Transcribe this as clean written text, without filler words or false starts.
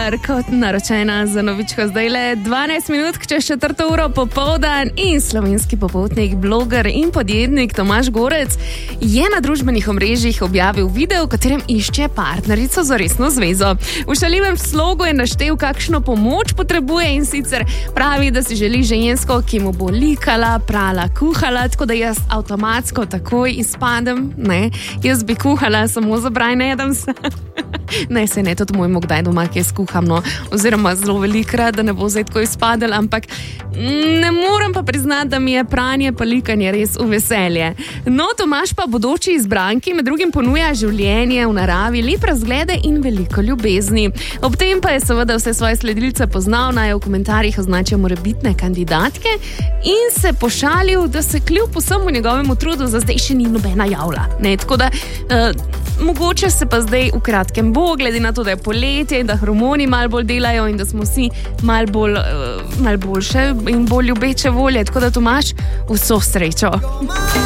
Trilar kot naročena za novičko. Zdaj le 12 minut čez 4. uro popoldan in slovenski popotnik, bloger in podjetnik Tomaž Gorec je na družbenih omrežjih objavil video, v katerem išče partnerico za resno zvezo. V šaljivem slogu je naštel, kakšno pomoč potrebuje, in sicer pravi, da si želi žensko, ki mu bo likala, prala, kuhala, tako da jaz avtomatsko takoj izpadem. Ne, jaz bi kuhala samo za Bryan Adams. Ne, se ne, tudi moj kdaj doma, ki skuham, no, oziroma zelo velikrat, da ne bo zdaj tako izpadel, ampak ne morem pa priznati, da mi je pranje pa likanje res v veselje. No, Tomaž pa bodoči izbranki med drugim ponuja življenje v naravi, lep razglede in veliko ljubezni. Ob tem pa je seveda vse svoje sledilce poznal, naj v komentarjih označijo morebitne kandidatke, in se pošalil, da se kljub vsemu njegovemu trudu za zdaj še ni nobena javila. Ne, tako da mogoče se pa zdaj v kratkem bo, glede na to, da je poletje in da hormoni malo bolj delajo in da smo vsi malo boljše in bolj ljubeče volje. Tako da, Tomaž, vso srečo.